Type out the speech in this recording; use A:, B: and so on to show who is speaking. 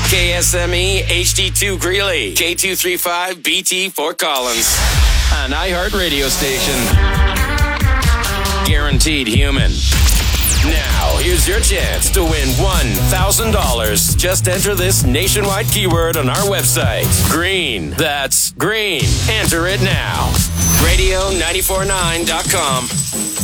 A: KSME HD2 Greeley, K235BT Fort Collins, an iHeart radio station. Guaranteed human. Now, here's your chance to win $1,000. Just enter this nationwide keyword on our website. Green. That's green. Enter it now. Radio949.com.